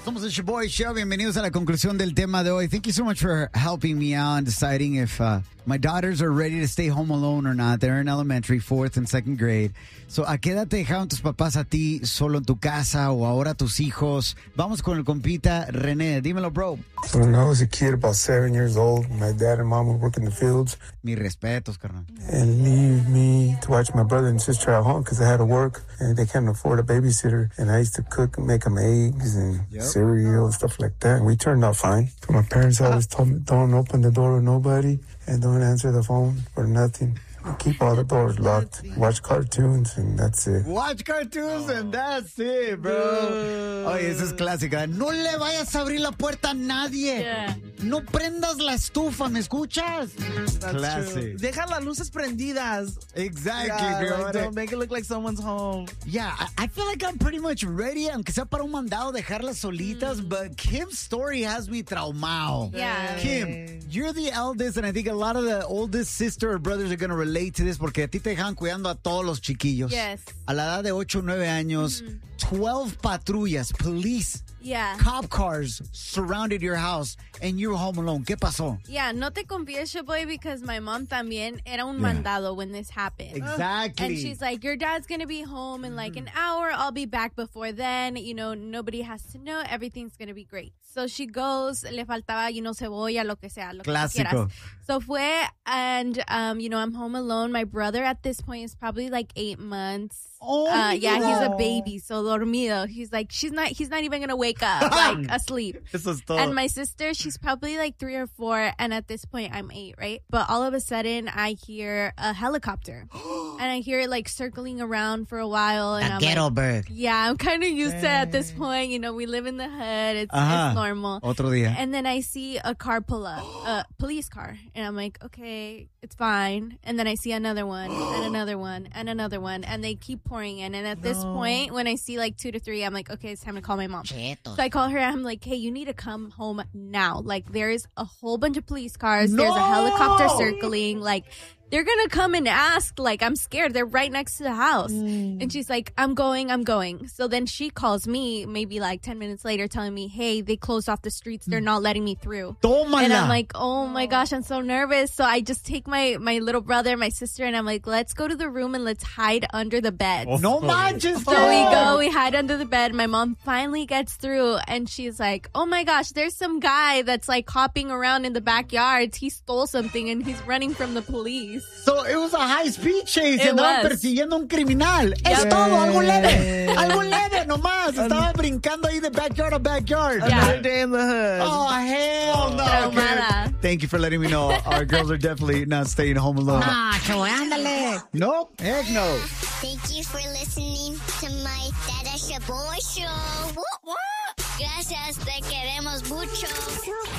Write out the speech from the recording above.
Somos el Shaboy Show. Bienvenidos a la conclusión del tema de hoy. Thank you so much for helping me out and deciding if my daughters are ready to stay home alone or not. They're in elementary, 4th and 2nd grade. So, ¿a qué edad te dejaron tus papás a ti solo en tu casa o ahora tus hijos? Vamos con el compita René. Dímelo, bro. When I was a kid, about 7 years old, my dad and mom would work in the fields Mis respetos, carnal. and leave me to watch my brother and sister at home because I had to work and they can't afford a babysitter. And I used to cook and make them eggs and cereal and stuff like that. And we turned out fine. My parents always told me, don't open the door to nobody and don't answer the phone for nothing. Keep all the doors locked. Watch cartoons and that's it. Watch cartoons and that's it, bro. Oye, esa es clásica. No le vayas a abrir la puerta a nadie. Yeah. No prendas la estufa, ¿me escuchas? Classic. Deja las luces prendidas. Exactly, Yeah, bro. like, don't make it look like someone's home. Yeah, I feel like I'm pretty much ready, aunque sea para un mandado, dejarlas solitas, but Kim's story has me traumado. Yeah. Kim, you're the eldest, and I think a lot of the oldest sister or brothers are going to relate to this, porque a ti te dejaban cuidando a todos los chiquillos. Yes. A la edad de 8 o 9 años, 12 patrullas, police, Yeah. cop cars surrounded your house, and you were home alone. ¿Qué pasó? Yeah, no te confieso, boy, because my mom también era un mandado when this happened. Exactly. And she's like, your dad's going to be home in like an hour. I'll be back before then. You know, nobody has to know. Everything's going to be great. So she goes, le faltaba, cebolla, lo que sea, lo que tú Clásico. quieras. So fue, and, I'm home alone. My brother at this point is probably like 8 months. Oh, yeah, no. he's a baby, so dormido. He's like, he's not even going to wake up, like asleep. Eso es todo. And my sister, she's probably like 3 or 4, and at this point, I'm 8, right? But all of a sudden, I hear a helicopter, and I hear it like circling around for a while, and I'm ghetto like, bird. yeah, I'm kind of used to it at this point. We live in the hood. It's normal. Otro día. And then I see a car pull up, a police car, and I'm like, okay, it's fine. And then I see another one, and another one, and another one, and they keep pouring in. And at this point, when I see like 2 to 3, I'm like, okay, it's time to call my mom. So I call her, and I'm like, hey, you need to come home now. Like, there's a whole bunch of police cars. No! There's a helicopter circling. Like, they're going to come and ask. Like, I'm scared. They're right next to the house. And she's like, I'm going. So then she calls me maybe like 10 minutes later telling me, hey, they closed off the streets. They're not letting me through. Tómala. And I'm like, oh my gosh, I'm so nervous. So I just take my little brother, my sister, and I'm like, let's go to the room and let's hide under the bed. No manches. So we hide under the bed. My mom finally gets through and she's like, oh my gosh, there's some guy that's like hopping around in the backyard. He stole something and he's running from the police. So it was a high-speed chase. It Andaban was. persiguiendo a un criminal. Es todo, algo leve nomás. Estaba brincando ahí de backyard to backyard. Another day in the hood. Oh, hell no. Traumada. Okay. Thank you for letting me know. Our girls are definitely not staying home alone. Ándale. Nope, heck no. Thank you for listening to my Dada Shaboy Show. Gracias, te queremos mucho.